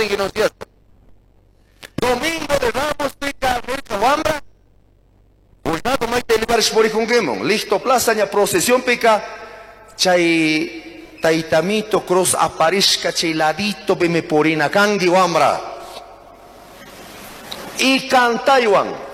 Madre que nos dio. Domingo de Ramos, pica, América, Wambra. Ultado maite libares por ikungimong. Listo plaza nya procesión pica. Chay taitamito cross aparezca chay ladito be me porina kangi Wambra. Y cantaywan.